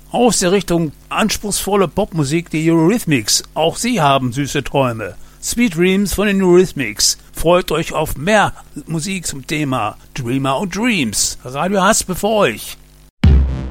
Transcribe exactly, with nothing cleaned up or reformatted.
Aus der Richtung anspruchsvolle Popmusik, die Eurythmics. Auch sie haben süße Träume. Sweet Dreams von den Eurythmics. Freut euch auf mehr Musik zum Thema Dreamer und Dreams. Radio Haspe für euch.